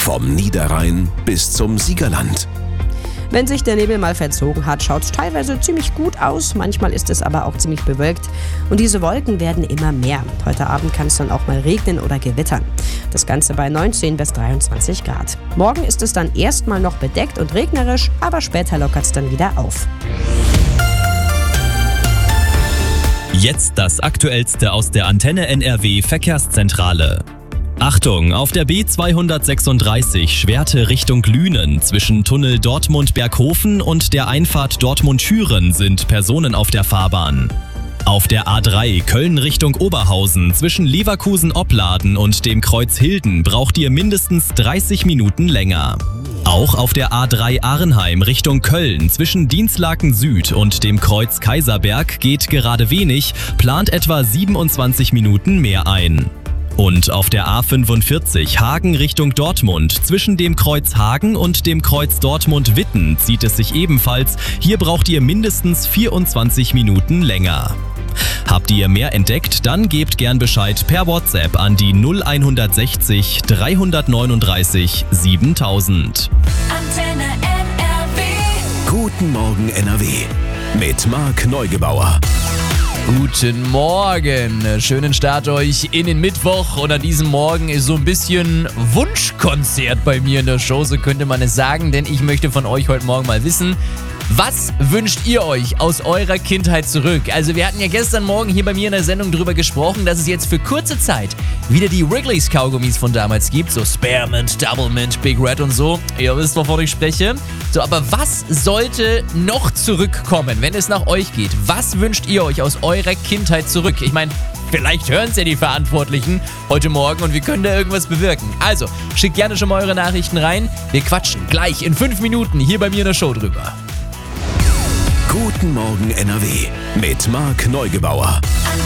Vom Niederrhein bis zum Siegerland. Wenn sich der Nebel mal verzogen hat, schaut es teilweise ziemlich gut aus. Manchmal ist es aber auch ziemlich bewölkt. Und diese Wolken werden immer mehr. Heute Abend kann es dann auch mal regnen oder gewittern. Das Ganze bei 19 bis 23 Grad. Morgen ist es dann erstmal noch bedeckt und regnerisch, aber später lockert es dann wieder auf. Jetzt das Aktuellste aus der Antenne NRW Verkehrszentrale. Achtung, auf der B236 Schwerte Richtung Lünen zwischen Tunnel Dortmund-Berghofen und der Einfahrt Dortmund-Schüren sind Personen auf der Fahrbahn. Auf der A3 Köln Richtung Oberhausen zwischen Leverkusen-Opladen und dem Kreuz Hilden braucht ihr mindestens 30 Minuten länger. Auch auf der A3 Arnheim Richtung Köln zwischen Dinslaken Süd und dem Kreuz Kaiserberg geht gerade wenig, plant etwa 27 Minuten mehr ein. Und auf der A45 Hagen Richtung Dortmund zwischen dem Kreuz Hagen und dem Kreuz Dortmund-Witten zieht es sich ebenfalls. Hier braucht ihr mindestens 24 Minuten länger. Habt ihr mehr entdeckt, dann gebt gern Bescheid per WhatsApp an die 0160 339 7000. Antenne NRW. Guten Morgen NRW mit Marc Neugebauer. Guten Morgen, schönen Start euch in den Mittwoch und an diesem Morgen ist so ein bisschen Wunschkonzert bei mir in der Show, so könnte man es sagen, denn ich möchte von euch heute Morgen mal wissen, was wünscht ihr euch aus eurer Kindheit zurück? Also wir hatten ja gestern Morgen hier bei mir in der Sendung drüber gesprochen, dass es jetzt für kurze Zeit wieder die Wrigley's Kaugummis von damals gibt, so Spearmint, Doublemint, Big Red und so. Ihr wisst, wovon ich spreche. So, aber was sollte noch zurückkommen, wenn es nach euch geht? Was wünscht ihr euch aus eurer Kindheit zurück? Ich meine, vielleicht hören es ja die Verantwortlichen heute Morgen und wir können da irgendwas bewirken. Also, schickt gerne schon mal eure Nachrichten rein. Wir quatschen gleich in 5 Minuten hier bei mir in der Show drüber. Guten Morgen NRW mit Marc Neugebauer.